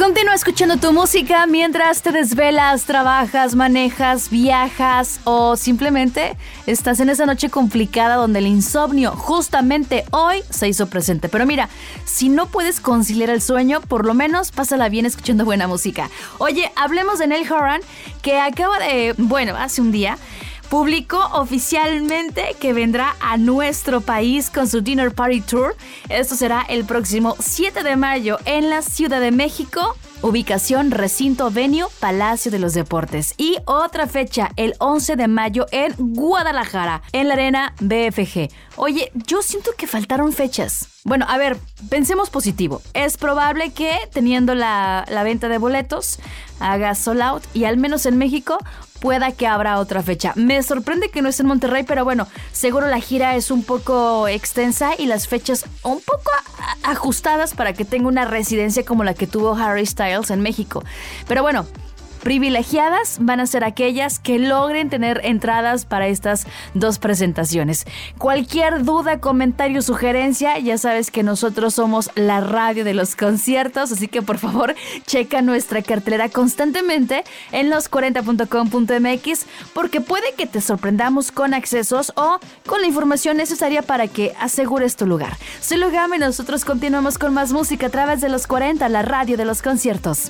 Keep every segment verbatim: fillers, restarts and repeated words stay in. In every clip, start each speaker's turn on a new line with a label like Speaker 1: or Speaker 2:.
Speaker 1: Continúa escuchando tu música mientras te desvelas, trabajas, manejas, viajas o simplemente estás en esa noche complicada donde el insomnio justamente hoy se hizo presente. Pero mira, si no puedes conciliar el sueño, por lo menos pásala bien escuchando buena música. Oye, hablemos de Niall Horan, que acaba de, bueno, hace un día publicó oficialmente que vendrá a nuestro país con su Dinner Party Tour. Esto será el próximo siete de mayo en la Ciudad de México. Ubicación, recinto, venue, Palacio de los Deportes. Y otra fecha, el once de mayo en Guadalajara, en la Arena B F G. Oye, yo siento que faltaron fechas. Bueno, a ver, pensemos positivo. Es probable que, teniendo la, la venta de boletos, haga sold out y al menos en México pueda que abra otra fecha. Me sorprende que no esté en Monterrey, pero bueno, seguro la gira es un poco extensa y las fechas un poco a- ajustadas para que tenga una residencia como la que tuvo Harry Styles en México. Pero bueno, privilegiadas van a ser aquellas que logren tener entradas para estas dos presentaciones. Cualquier duda, comentario, sugerencia, ya sabes que nosotros somos la radio de los conciertos, así que por favor checa nuestra cartelera constantemente en los cuarenta punto com punto m x porque puede que te sorprendamos con accesos o con la información necesaria para que asegures tu lugar. Soy Lugama y nosotros continuamos con más música a través de los cuarenta, la radio de los conciertos.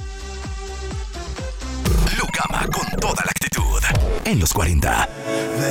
Speaker 2: Lugama con toda la actitud en los cuarenta.